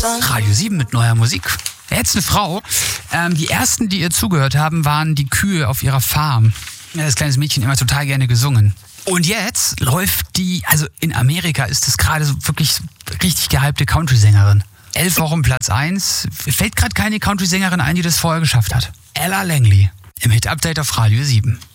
Radio 7 mit neuer Musik. Jetzt eine Frau. Die ersten, die ihr zugehört haben, waren die Kühe auf ihrer Farm. Ja, das kleines Mädchen immer total gerne gesungen. Und jetzt läuft die, also in Amerika ist das gerade so wirklich richtig gehypte Country-Sängerin. 11 Wochen Platz 1. Fällt gerade keine Country-Sängerin ein, die das vorher geschafft hat. Ella Langley im Hit-Update auf Radio 7.